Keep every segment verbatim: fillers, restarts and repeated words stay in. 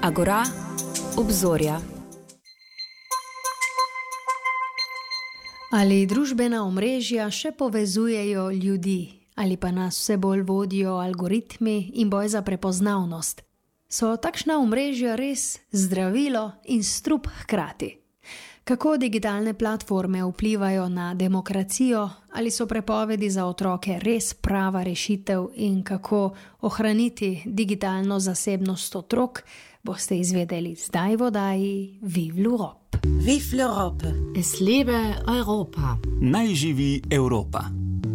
Agora, obzorja. Ali družbena omrežja še povezujejo ljudi, ali pa nas vse bolj vodijo algoritmi in boj za prepoznavnost? So takšna omrežja res zdravilo in strup hkrati? Kako digitalne platforme vplivajo na demokracijo, ali so prepovedi za otroke res prava rešitev in kako ohraniti digitalno zasebnost otrok, boste izvedeli zdaj v oddaji Vive l'Europe. Vive l'Europe. Es lebe Europa. Naj živi Evropa.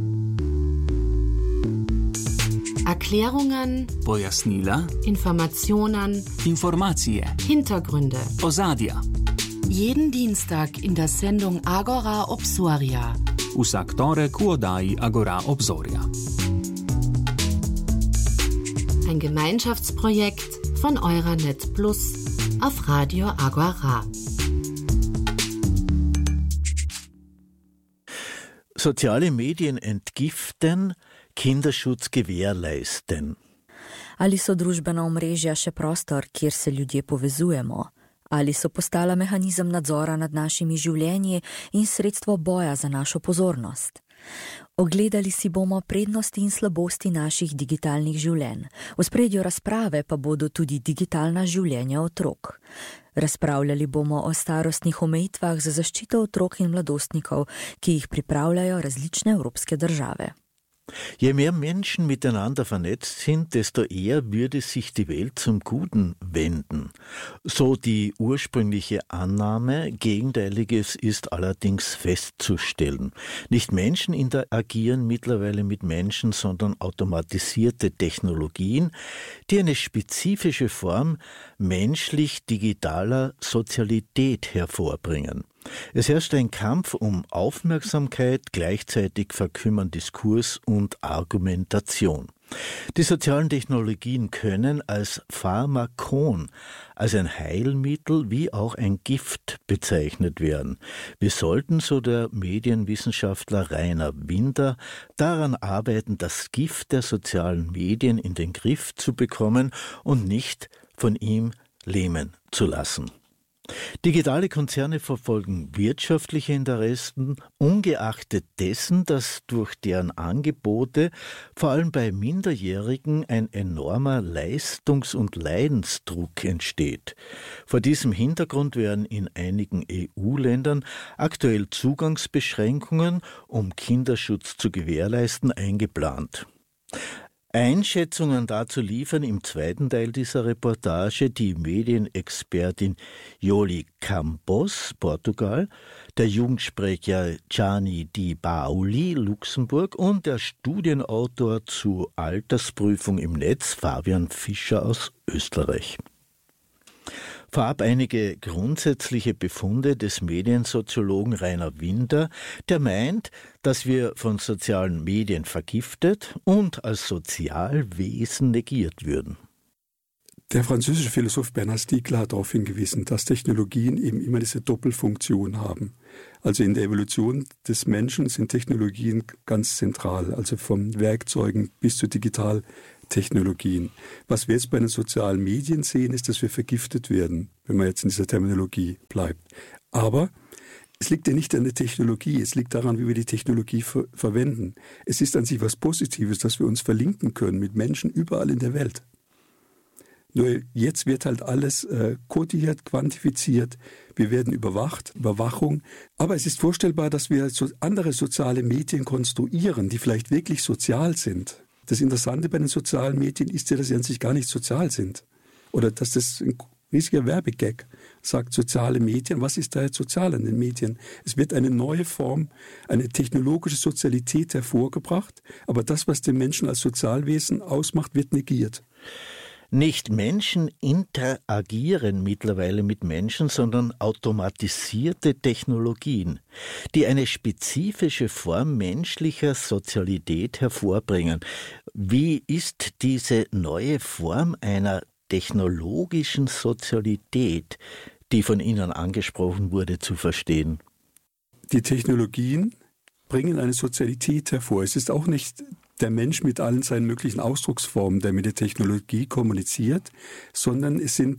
Erklärungen, Pojasnila, Informationen, informacije, Hintergründe. ozadja. Jeden Dienstag in der Sendung Agora Obzorja. Vsak torek v oddaji Agora Obzorja. Ein Gemeinschaftsprojekt von Euranet Plus auf Radio Agora. Soziale Medien entgiften, Kinderschutz gewährleisten. Ali so družbena omrežja še prostor, kjer se ljudje povezujemo? Ali so postala mehanizem nadzora nad našimi življenji in sredstvo boja za našo pozornost? Ogledali si bomo prednosti in slabosti naših digitalnih življenj. V ospredju razprave pa bodo tudi digitalna življenja otrok. Razpravljali bomo o starostnih omejitvah za zaščito otrok in mladostnikov, ki jih pripravljajo različne evropske države. Je mehr Menschen miteinander vernetzt sind, desto eher würde sich die Welt zum Guten wenden. So die ursprüngliche Annahme, Gegenteiliges ist allerdings festzustellen. Nicht Menschen interagieren mittlerweile mit Menschen, sondern automatisierte Technologien, die eine spezifische Form menschlich-digitaler Sozialität hervorbringen. Es herrscht ein Kampf um Aufmerksamkeit, gleichzeitig verkümmern Diskurs und Argumentation. Die sozialen Technologien können als Pharmakon, als ein Heilmittel wie auch ein Gift bezeichnet werden. Wir sollten, so der Medienwissenschaftler Rainer Winder, daran arbeiten, das Gift der sozialen Medien in den Griff zu bekommen und nicht von ihm lähmen zu lassen. Digitale Konzerne verfolgen wirtschaftliche Interessen, ungeachtet dessen, dass durch deren Angebote vor allem bei Minderjährigen ein enormer Leistungs- und Leidensdruck entsteht. Vor diesem Hintergrund werden in einigen E U-Ländern aktuell Zugangsbeschränkungen, um Kinderschutz zu gewährleisten, eingeplant. Einschätzungen dazu liefern im zweiten Teil dieser Reportage die Medienexpertin Yoli Campos, Portugal, der Jugendsprecher Gianni Di Paoli, Luxemburg und der Studienautor zu Altersprüfung im Netz, Fabian Fischer aus Österreich. Vorab einige grundsätzliche Befunde des Mediensoziologen Rainer Winder, der meint, dass wir von sozialen Medien vergiftet und als Sozialwesen negiert würden. Der französische Philosoph Bernhard Stiegler hat darauf hingewiesen, dass Technologien eben immer diese Doppelfunktion haben. Also in der Evolution des Menschen sind Technologien ganz zentral, also von Werkzeugen bis zu Digitaltechnologien. Was wir jetzt bei den sozialen Medien sehen, ist, dass wir vergiftet werden, wenn man jetzt in dieser Terminologie bleibt. Aber es liegt ja nicht an der Technologie, es liegt daran, wie wir die Technologie ver- verwenden. Es ist an sich was Positives, dass wir uns verlinken können mit Menschen überall in der Welt. Nur jetzt wird halt alles äh, kodiert, quantifiziert, wir werden überwacht, Überwachung. Aber es ist vorstellbar, dass wir so andere soziale Medien konstruieren, die vielleicht wirklich sozial sind. Das Interessante bei den sozialen Medien ist ja, dass sie an sich gar nicht sozial sind. Oder dass das ein riesiger Werbegag sagt, soziale Medien, was ist da jetzt sozial an den Medien? Es wird eine neue Form, eine technologische Sozialität hervorgebracht, aber das, was den Menschen als Sozialwesen ausmacht, wird negiert. Nicht Menschen interagieren mittlerweile mit Menschen, sondern automatisierte Technologien, die eine spezifische Form menschlicher Sozialität hervorbringen. Wie ist diese neue Form einer technologischen Sozialität, die von Ihnen angesprochen wurde, zu verstehen? Die Technologien bringen eine Sozialität hervor. Es ist auch nicht der Mensch mit allen seinen möglichen Ausdrucksformen, der mit der Technologie kommuniziert, sondern es sind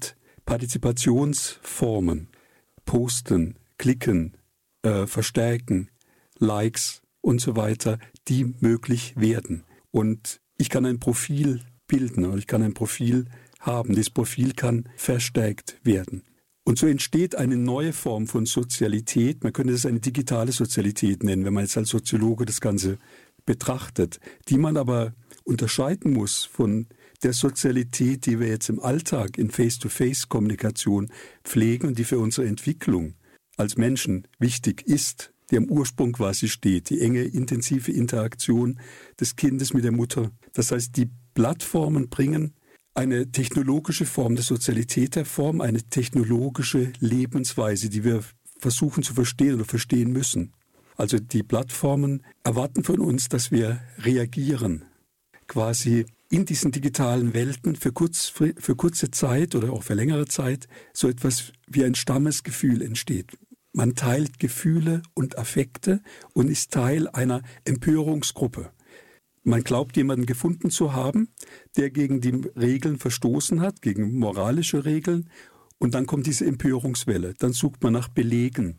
Partizipationsformen, Posten, Klicken, äh, Verstärken, Likes und so weiter, die möglich werden. Und ich kann ein Profil bilden oder ich kann ein Profil haben. Dieses Profil kann verstärkt werden. Und so entsteht eine neue Form von Sozialität. Man könnte es eine digitale Sozialität nennen, wenn man jetzt als Soziologe das Ganze betrachtet, die man aber unterscheiden muss von der Sozialität, die wir jetzt im Alltag in Face-to-Face-Kommunikation pflegen und die für unsere Entwicklung als Menschen wichtig ist, die am Ursprung quasi steht, die enge, intensive Interaktion des Kindes mit der Mutter. Das heißt, die Plattformen bringen eine technologische Form der Sozialität hervor, eine technologische Lebensweise, die wir versuchen zu verstehen oder verstehen müssen. Also die Plattformen erwarten von uns, dass wir reagieren, quasi in diesen digitalen Welten für, kurz, für kurze Zeit oder auch für längere Zeit so etwas wie ein Stammesgefühl entsteht. Man teilt Gefühle und Affekte und ist Teil einer Empörungsgruppe. Man glaubt, jemanden gefunden zu haben, der gegen die Regeln verstoßen hat, gegen moralische Regeln. Und dann kommt diese Empörungswelle. Dann sucht man nach Belegen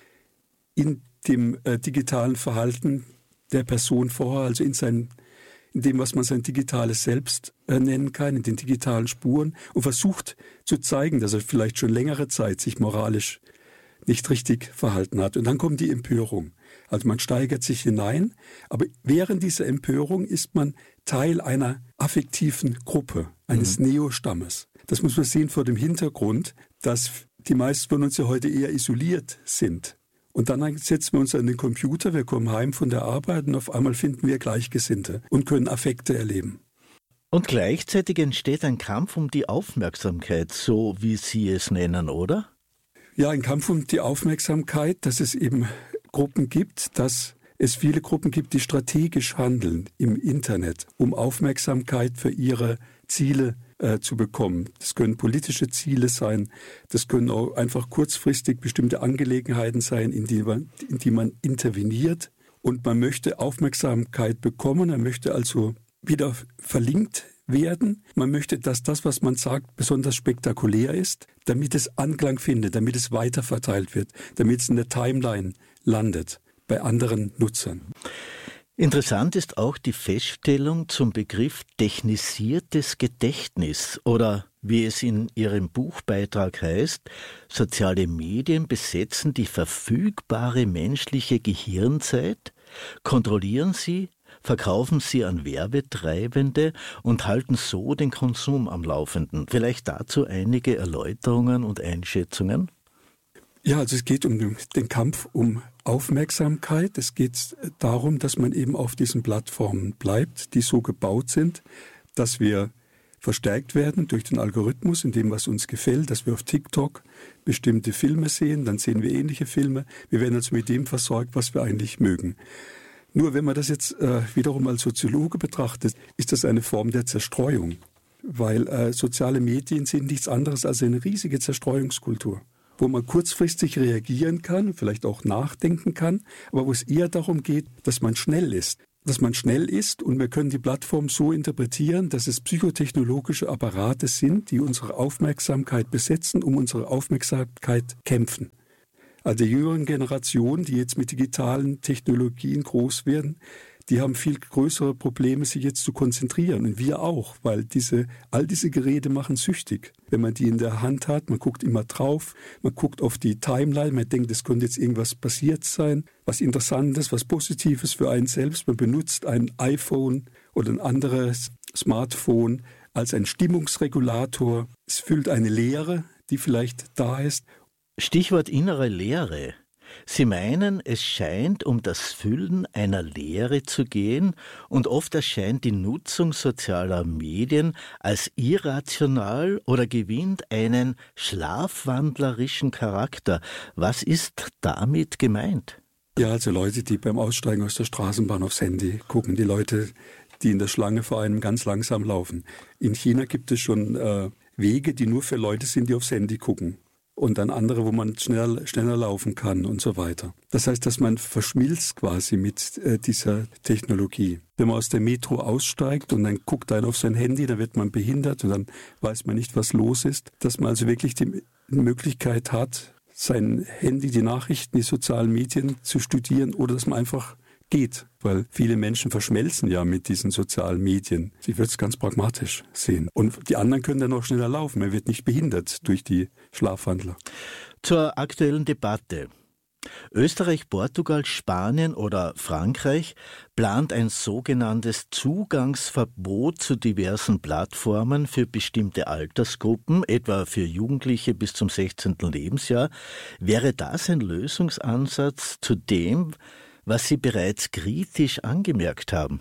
in dem äh, digitalen Verhalten der Person vorher, also in, sein, in dem, was man sein digitales Selbst äh, nennen kann, in den digitalen Spuren und versucht zu zeigen, dass er vielleicht schon längere Zeit sich moralisch nicht richtig verhalten hat. Und dann kommt die Empörung. Also man steigert sich hinein, aber während dieser Empörung ist man Teil einer affektiven Gruppe, eines mhm. Neostammes. Das muss man sehen vor dem Hintergrund, dass die meisten von uns ja heute eher isoliert sind. Und dann setzen wir uns an den Computer, wir kommen heim von der Arbeit und auf einmal finden wir Gleichgesinnte und können Affekte erleben. Und gleichzeitig entsteht ein Kampf um die Aufmerksamkeit, so wie Sie es nennen, oder? Ja, ein Kampf um die Aufmerksamkeit, dass es eben Gruppen gibt, dass es viele Gruppen gibt, die strategisch handeln im Internet, um Aufmerksamkeit für ihre Ziele äh, zu bekommen. Das können politische Ziele sein, das können auch einfach kurzfristig bestimmte Angelegenheiten sein, in die man, in die man interveniert. Und man möchte Aufmerksamkeit bekommen, man möchte also wieder verlinkt werden. Man möchte, dass das, was man sagt, besonders spektakulär ist, damit es Anklang findet, damit es weiterverteilt wird, damit es in der Timeline landet bei anderen Nutzern. Interessant ist auch die Feststellung zum Begriff technisiertes Gedächtnis oder wie es in Ihrem Buchbeitrag heißt, soziale Medien besetzen die verfügbare menschliche Gehirnzeit, kontrollieren sie, verkaufen sie an Werbetreibende und halten so den Konsum am Laufenden. Vielleicht dazu einige Erläuterungen und Einschätzungen? Ja, also es geht um den Kampf um Aufmerksamkeit. Es geht darum, dass man eben auf diesen Plattformen bleibt, die so gebaut sind, dass wir verstärkt werden durch den Algorithmus in dem, was uns gefällt, dass wir auf TikTok bestimmte Filme sehen, dann sehen wir ähnliche Filme. Wir werden also mit dem versorgt, was wir eigentlich mögen. Nur wenn man das jetzt äh, wiederum als Soziologe betrachtet, ist das eine Form der Zerstreuung, weil äh, soziale Medien sind nichts anderes als eine riesige Zerstreuungskultur, wo man kurzfristig reagieren kann, vielleicht auch nachdenken kann, aber wo es eher darum geht, dass man schnell ist. Dass man schnell ist und wir können die Plattform so interpretieren, dass es psychotechnologische Apparate sind, die unsere Aufmerksamkeit besetzen, um unsere Aufmerksamkeit kämpfen. Also die jüngeren Generationen, die jetzt mit digitalen Technologien groß werden, die haben viel größere Probleme, sich jetzt zu konzentrieren. Und wir auch, weil diese, all diese Geräte machen süchtig. Wenn man die in der Hand hat, man guckt immer drauf, man guckt auf die Timeline, man denkt, es könnte jetzt irgendwas passiert sein, was Interessantes, was Positives für einen selbst. Man benutzt ein iPhone oder ein anderes Smartphone als ein Stimmungsregulator. Es füllt eine Leere, die vielleicht da ist. Stichwort innere Leere. Sie meinen, es scheint um das Füllen einer Leere zu gehen und oft erscheint die Nutzung sozialer Medien als irrational oder gewinnt einen schlafwandlerischen Charakter. Was ist damit gemeint? Ja, also Leute, die beim Aussteigen aus der Straßenbahn aufs Handy gucken, die Leute, die in der Schlange vor einem ganz langsam laufen. In China gibt es schon äh, Wege, die nur für Leute sind, die aufs Handy gucken. und dann andere, wo man schneller, schneller laufen kann und so weiter. Das heißt, dass man verschmilzt quasi mit äh, dieser Technologie. Wenn man aus der Metro aussteigt und dann guckt einer auf sein Handy, dann wird man behindert und dann weiß man nicht, was los ist. Dass man also wirklich die Möglichkeit hat, sein Handy, die Nachrichten, die sozialen Medien zu studieren oder dass man einfach geht, weil viele Menschen verschmelzen ja mit diesen sozialen Medien. Ich würde es ganz pragmatisch sehen. Und die anderen können dann auch schneller laufen. Man wird nicht behindert durch die Schlafwandler. Zur aktuellen Debatte. Österreich, Portugal, Spanien oder Frankreich plant ein sogenanntes Zugangsverbot zu diversen Plattformen für bestimmte Altersgruppen, etwa für Jugendliche bis zum sechzehnten Lebensjahr. Wäre das ein Lösungsansatz zu dem, was Sie bereits kritisch angemerkt haben?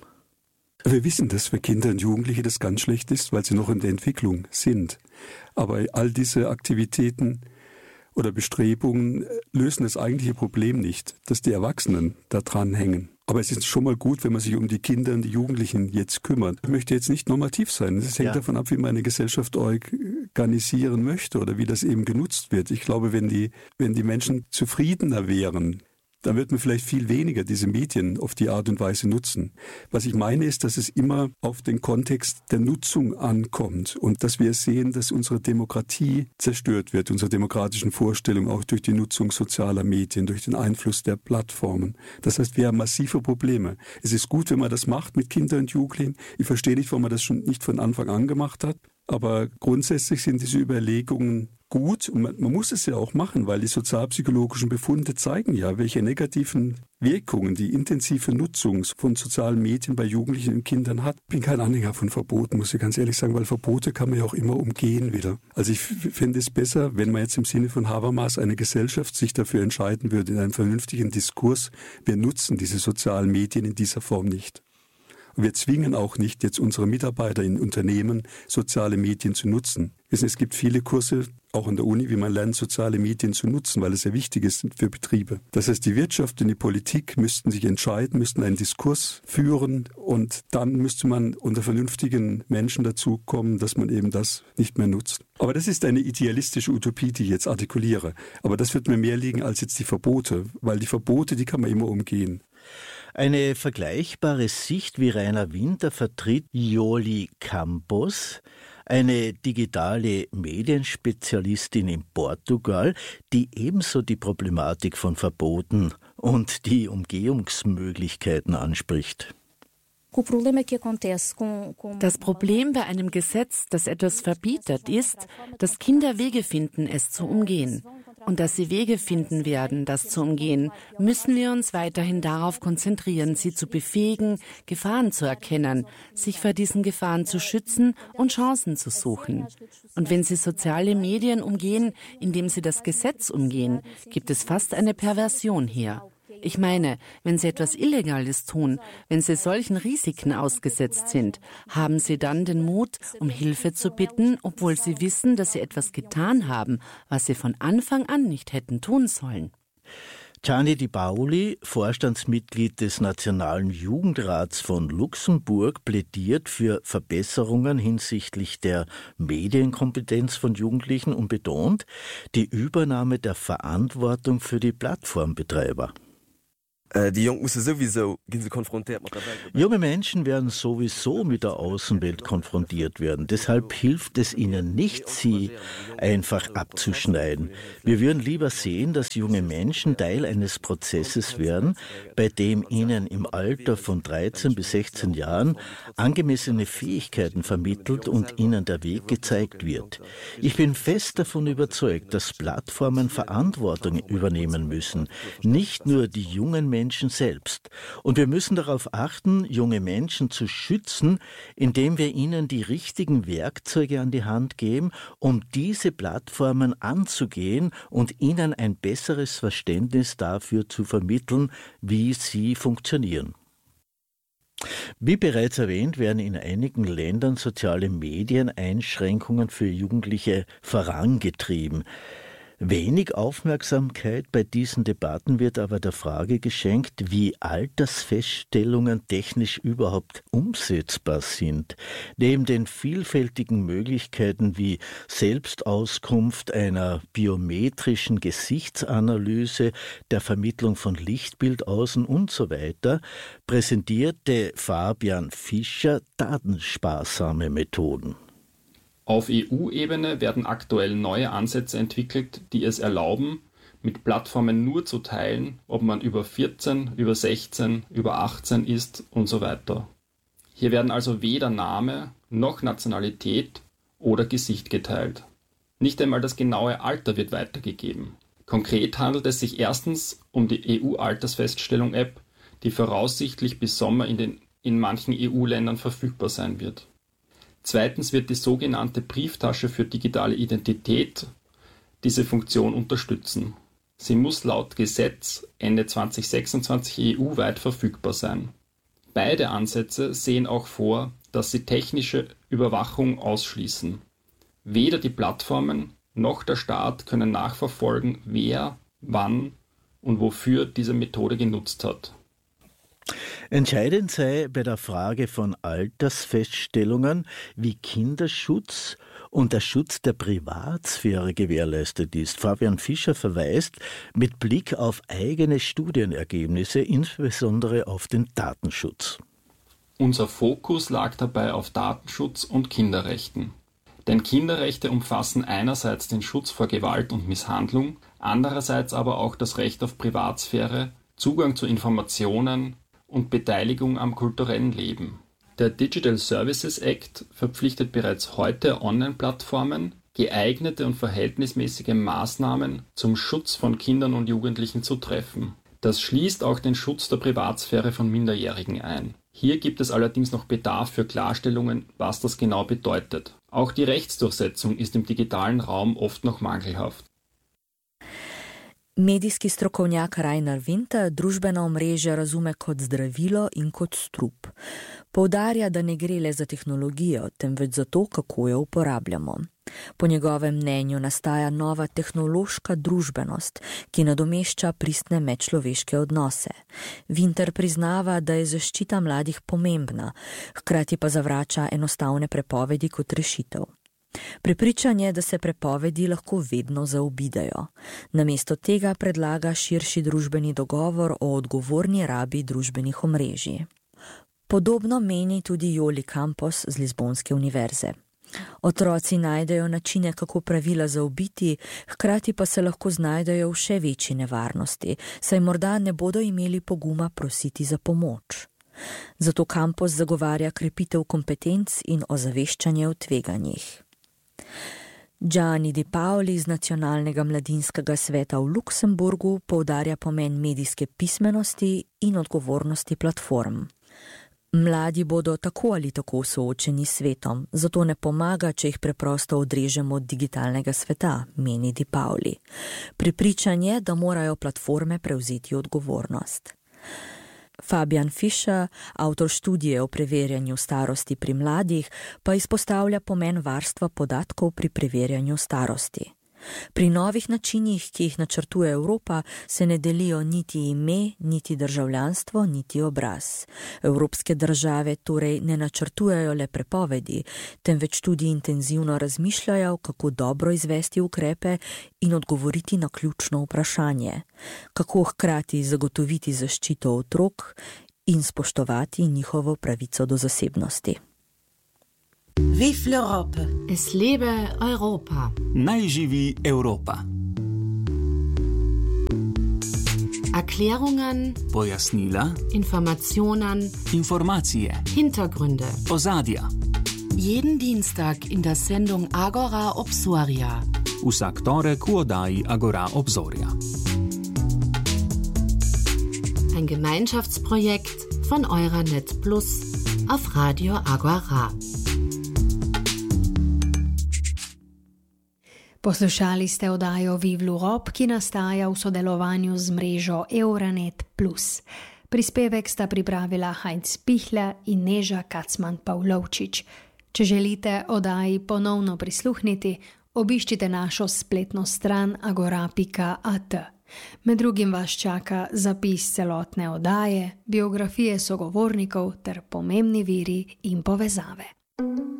Wir wissen, dass für Kinder und Jugendliche das ganz schlecht ist, weil sie noch in der Entwicklung sind. Aber all diese Aktivitäten oder Bestrebungen lösen das eigentliche Problem nicht, dass die Erwachsenen da dran hängen. Aber es ist schon mal gut, wenn man sich um die Kinder und die Jugendlichen jetzt kümmert. Ich möchte jetzt nicht normativ sein. Es hängt ja davon ab, wie man eine Gesellschaft organisieren möchte oder wie das eben genutzt wird. Ich glaube, wenn die, wenn die Menschen zufriedener wären, dann wird man vielleicht viel weniger diese Medien auf die Art und Weise nutzen. Was ich meine ist, dass es immer auf den Kontext der Nutzung ankommt und dass wir sehen, dass unsere Demokratie zerstört wird, unsere demokratischen Vorstellungen auch durch die Nutzung sozialer Medien, durch den Einfluss der Plattformen. Das heißt, wir haben massive Probleme. Es ist gut, wenn man das macht mit Kindern und Jugendlichen. Ich verstehe nicht, warum man das schon nicht von Anfang an gemacht hat. Aber grundsätzlich sind diese Überlegungen gut und man, man muss es ja auch machen, weil die sozialpsychologischen Befunde zeigen ja, welche negativen Wirkungen die intensive Nutzung von sozialen Medien bei Jugendlichen und Kindern hat. Ich bin kein Anhänger von Verboten, muss ich ganz ehrlich sagen, weil Verbote kann man ja auch immer umgehen wieder. Also ich finde es besser, wenn man jetzt im Sinne von Habermas eine Gesellschaft sich dafür entscheiden würde, in einem vernünftigen Diskurs, wir nutzen diese sozialen Medien in dieser Form nicht. Und wir zwingen auch nicht jetzt unsere Mitarbeiter in Unternehmen, soziale Medien zu nutzen. Es gibt viele Kurse, auch an der Uni, wie man lernt, soziale Medien zu nutzen, weil es sehr wichtig ist für Betriebe. Das heißt, die Wirtschaft und die Politik müssten sich entscheiden, müssten einen Diskurs führen und dann müsste man unter vernünftigen Menschen dazu kommen, dass man eben das nicht mehr nutzt. Aber das ist eine idealistische Utopie, die ich jetzt artikuliere. Aber das wird mir mehr liegen als jetzt die Verbote, weil die Verbote, die kann man immer umgehen. Eine vergleichbare Sicht wie Rainer Winter vertritt Yoli Campos, eine digitale Medienspezialistin in Portugal, die ebenso die Problematik von Verboten und die Umgehungsmöglichkeiten anspricht. Das Problem bei einem Gesetz, das etwas verbietet, ist, dass Kinder Wege finden, es zu umgehen. Und dass sie Wege finden werden, das zu umgehen, müssen wir uns weiterhin darauf konzentrieren, sie zu befähigen, Gefahren zu erkennen, sich vor diesen Gefahren zu schützen und Chancen zu suchen. Und wenn sie soziale Medien umgehen, indem sie das Gesetz umgehen, gibt es fast eine Perversion hier. Ich meine, wenn Sie etwas Illegales tun, wenn Sie solchen Risiken ausgesetzt sind, haben Sie dann den Mut, um Hilfe zu bitten, obwohl Sie wissen, dass Sie etwas getan haben, was Sie von Anfang an nicht hätten tun sollen. Gianni Di Paoli, Vorstandsmitglied des Nationalen Jugendrats von Luxemburg, plädiert für Verbesserungen hinsichtlich der Medienkompetenz von Jugendlichen und betont die Übernahme der Verantwortung für die Plattformbetreiber. Die Jungen müssen sowieso konfrontiert mit der Welt. Junge Menschen werden sowieso mit der Außenwelt konfrontiert werden. Deshalb hilft es ihnen nicht, sie einfach abzuschneiden. Wir würden lieber sehen, dass junge Menschen Teil eines Prozesses werden, bei dem ihnen im Alter von dreizehn bis sechzehn Jahren angemessene Fähigkeiten vermittelt und ihnen der Weg gezeigt wird. Ich bin fest davon überzeugt, dass Plattformen Verantwortung übernehmen müssen. Nicht nur die jungen Menschen Menschen selbst. Und wir müssen darauf achten, junge Menschen zu schützen, indem wir ihnen die richtigen Werkzeuge an die Hand geben, um diese Plattformen anzugehen und ihnen ein besseres Verständnis dafür zu vermitteln, wie sie funktionieren. Wie bereits erwähnt, werden in einigen Ländern soziale Medieneinschränkungen für Jugendliche vorangetrieben. Wenig Aufmerksamkeit bei diesen Debatten wird aber der Frage geschenkt, wie Altersfeststellungen technisch überhaupt umsetzbar sind. Neben den vielfältigen Möglichkeiten wie Selbstauskunft, einer biometrischen Gesichtsanalyse, der Vermittlung von Lichtbildaußen und so weiter, präsentierte Fabian Fischer datensparsame Methoden. Auf E U-Ebene werden aktuell neue Ansätze entwickelt, die es erlauben, mit Plattformen nur zu teilen, ob man über vierzehn, über sechzehn, über achtzehn ist und so weiter. Hier werden also weder Name noch Nationalität oder Gesicht geteilt. Nicht einmal das genaue Alter wird weitergegeben. Konkret handelt es sich erstens um die E U-Altersfeststellung-App, die voraussichtlich bis Sommer in, den, in manchen E U-Ländern verfügbar sein wird. Zweitens wird die sogenannte Brieftasche für digitale Identität diese Funktion unterstützen. Sie muss laut Gesetz Ende zwanzig sechsundzwanzig E U-weit verfügbar sein. Beide Ansätze sehen auch vor, dass sie technische Überwachung ausschließen. Weder die Plattformen noch der Staat können nachverfolgen, wer, wann und wofür diese Methode genutzt hat. Entscheidend sei bei der Frage von Altersfeststellungen, wie Kinderschutz und der Schutz der Privatsphäre gewährleistet ist. Fabian Fischer verweist mit Blick auf eigene Studienergebnisse, insbesondere auf den Datenschutz. Unser Fokus lag dabei auf Datenschutz und Kinderrechten. Denn Kinderrechte umfassen einerseits den Schutz vor Gewalt und Misshandlung, andererseits aber auch das Recht auf Privatsphäre, Zugang zu Informationen und Beteiligung am kulturellen Leben. Der Digital Services Act verpflichtet bereits heute Online-Plattformen, geeignete und verhältnismäßige Maßnahmen zum Schutz von Kindern und Jugendlichen zu treffen. Das schließt auch den Schutz der Privatsphäre von Minderjährigen ein. Hier gibt es allerdings noch Bedarf für Klarstellungen, was das genau bedeutet. Auch die Rechtsdurchsetzung ist im digitalen Raum oft noch mangelhaft. Medijski strokovnjak Rainer Winter družbena omrežja razume kot zdravilo in kot strup. Poudarja, da ne gre le za tehnologijo, temveč za to, kako jo uporabljamo. Po njegovem mnenju nastaja nova tehnološka družbenost, ki nadomešča pristne medčloveške odnose. Winter priznava, da je zaščita mladih pomembna, hkrati pa zavrača enostavne prepovedi kot rešitev. Prepričan je, da se prepovedi lahko vedno zaobidejo. Namesto tega predlaga širši družbeni dogovor o odgovorni rabi družbenih omrežij. Podobno meni tudi Joli Campos z Lizbonske univerze. Otroci najdejo načine, kako pravila zaobiti, hkrati pa se lahko znajdejo v še večji nevarnosti, saj morda ne bodo imeli poguma prositi za pomoč. Zato Campos zagovarja krepitev kompetenc in ozaveščanje o tveganjih. Gianni Di Paoli iz Nacionalnega mladinskega sveta v Luksemburgu poudarja pomen medijske pismenosti in odgovornosti platform. Mladi bodo tako ali tako soočeni s svetom, zato ne pomaga, če jih preprosto odrežemo od digitalnega sveta, meni Di Paoli. Prepričan je, da morajo platforme prevzeti odgovornost. Fabian Fischer, avtor študije o preverjanju starosti pri mladih, pa izpostavlja pomen varstva podatkov pri preverjanju starosti. Pri novih načinih, ki jih načrtuje Evropa, se ne delijo niti ime, niti državljanstvo, niti obraz. Evropske države torej ne načrtujejo le prepovedi, temveč tudi intenzivno razmišljajo, kako dobro izvesti ukrepe in odgovoriti na ključno vprašanje. Kako hkrati zagotoviti zaščito otrok in spoštovati njihovo pravico do zasebnosti. Vive l'Europe! Es lebe Europa! Naj živi Evropa! Erklärungen, pojasnila, Informationen, informacije, Hintergründe, ozadja. Jeden Dienstag in der Sendung Agora Obsoria. Vsak torek v oddaji Agora Obzorja. Ein Gemeinschaftsprojekt von Euranet Plus auf Radio Agora. Poslušali ste oddajo Vive l'Europe, ki nastaja v sodelovanju z mrežo Euranet plus. Prispevek sta pripravila Heinz Pichler in Neža Kacman Pavlovčič. Če želite oddaji ponovno prisluhniti, obiščite našo spletno stran agora pika at. Med drugim vas čaka zapis celotne oddaje, biografije sogovornikov ter pomembni viri in povezave.